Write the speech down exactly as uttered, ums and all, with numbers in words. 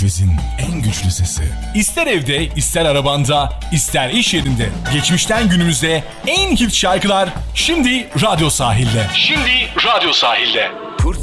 Karadeniz'in en güçlü sesi. İster evde, ister arabanda, ister iş yerinde. Geçmişten günümüze en hit şarkılar şimdi Radyo Sahil'de. Şimdi Radyo Sahil'de.